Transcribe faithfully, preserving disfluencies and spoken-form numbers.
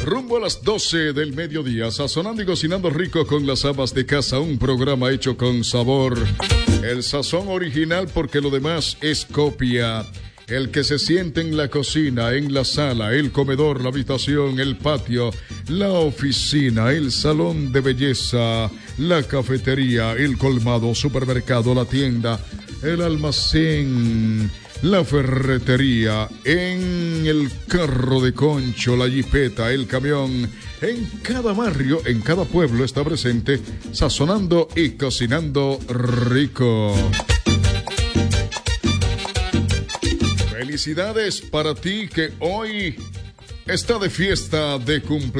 Rumbo a las doce del mediodía, sazonando y cocinando rico con las amas de casa, un programa hecho con sabor. El sazón original porque lo demás es copia. El que se siente en la cocina, en la sala, el comedor, la habitación, el patio, la oficina, el salón de belleza, la cafetería, el colmado, supermercado, la tienda, el almacén, la ferretería, en el carro de concho, la jipeta, el camión, en cada barrio, en cada pueblo está presente, sazonando y cocinando rico. Felicidades para ti que hoy está de fiesta de cumpleaños.